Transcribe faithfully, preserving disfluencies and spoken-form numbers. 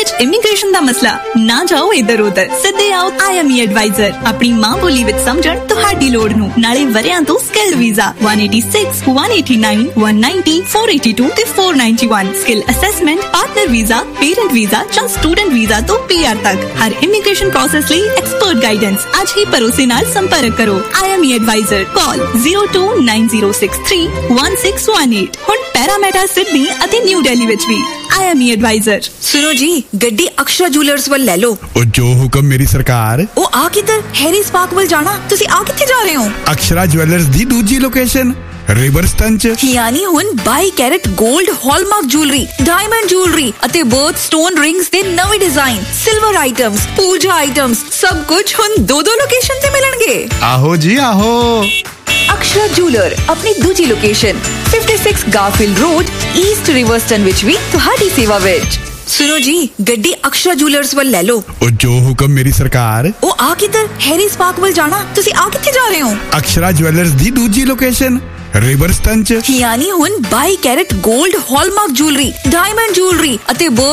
विच immigration दा मसला ना जाओ इधर उधर, सीधे आओ आई एम ई एडवाइजर। अपनी मां बोली विच समझण तुहाडी लोड़ नूं, नाले वरियां तो skill visa one eighty-six, one eighty-nine, one ninety, four eighty-two ते four ninety-one, skill assessment, partner visa, parent visa ਜਾਂ स्टूडेंट वीजा तो पी आर तक हर इमीग्रेशन प्रोसेस ਲਈ एक्सपर्ट गाइडेंस। आज ही भरोसे नाल संपर्क करो। I M E adviser, call zero two nine zero six three one six one eight। ਹੁਣ पैरामेटा सिडनी ਅਤੇ न्यू दिल्ली ਵਿੱਚ भी आई एम ई एडवाइजर। सुनो जी, गड्डी अक्षरा ज्वेलर्स ਵੱਲ ਲੈ ਲਓ। ਉਹ ਜੋ ਹੁਕਮ ਮੇਰੀ ਸਰਕਾਰ। ਉਹ ਆ ਕਿੱਧਰ? ਹੈਰੀ ਸਪਾਰਕ ਵੱਲ ਜਾਣਾ। ਤੁਸੀਂ ਆ ਕਿੱਥੇ ਜਾ ਰਹੇ ਹੋ? ਅਕਸ਼ਰਾ ਜਵੈਲਰਸ ਦੀ ਦੂਜੀ ਲੋਕੇਸ਼ਨ ਰਿਵਰਸਟਨ ਚ। ਯਾਨੀ ਹੁਣ ਬਾਈ ਕੈਰਟ 골ਡ ਹਾਲਮਾਰਕ ਜੁਐਲਰੀ, ਡਾਇਮੰਡ ਜੁਐਲਰੀ ਅਤੇ ਬਰਥ ਸਟੋਨ ਰਿੰਗਸ ਦੇ ਨਵੇਂ ਡਿਜ਼ਾਈਨ, ਸਿਲਵਰ ਆਈਟਮਸ, ਪੂਜਾ ਆਈਟਮਸ, ਸਭ ਕੁਝ ਹੁਣ ਦੋ ਦੋ ਲੋਕੇਸ਼ਨ ਤੇ ਮਿਲਣਗੇ। ਆਹੋ ਜੀ ਆਹੋ। ਅਕਸ਼ਰਾ ਜੁਐਲਰ ਆਪਣੀ ਦੂਜੀ ਲੋਕੇਸ਼ਨ fifty-six ਗਾਰਫੀਲਡ ਰੋਡ, ਈਸਟ ਰਿਵਰਸਟਨ ਵਿੱਚ ਵੀ ਤੁਹਾਡੀ ਸੇਵਾ ਵਿੱਚ। सुनो जी, गड्डी अक्षरा ज्वेलर्स ਵੱਲ ਲੈ ਲਓ। ਉਹ ਜੋ ਹੁਕਮ ਮੇਰੀ ਸਰਕਾਰ। ਉਹ ਆ ਕਿੱਧਰ? ਹੈਰੀ ਸਪਾਰਕ ਵੱਲ ਜਾਣਾ। ਤੁਸੀਂ ਆ ਕਿੱਥੇ ਜਾ ਰਹੇ ਹੋ? ਅਕਸ਼ਰਾ ਜਵੈਲਰਸ ਦੀ ਦੂਜੀ ਲੋਕੇਸ਼ਨ ਰਿਵਰਸਟਨ ਚ। ਯਾਨੀ ਹੁਣ ਬਾਈ ਕੈਰਟ 골ਡ ਹਾਲਮਾਰਕ ਜੁਐਲਰੀ, ਡਾਇਮੰਡ ਜੁਐਲਰੀ ਅਤੇ